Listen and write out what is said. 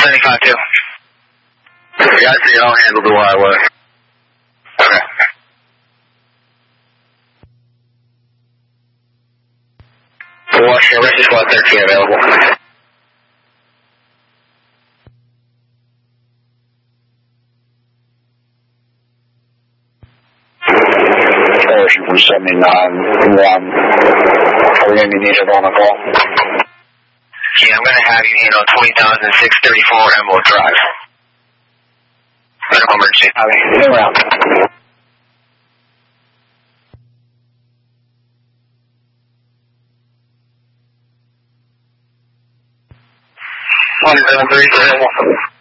75-2. Got you, I'll handle the wireless. Okay. Washington, Rescue Squad 13 available. Ocean from 79-1. Are we going to be needed on a call? Yeah, I'm going to have you handle 20,634 Emerald Drive. Medical emergency. Okay, around. 173 available.